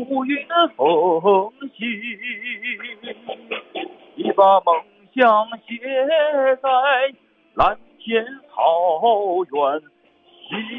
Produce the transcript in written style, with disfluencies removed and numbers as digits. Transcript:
乌云风行，你把梦想写在蓝天草原。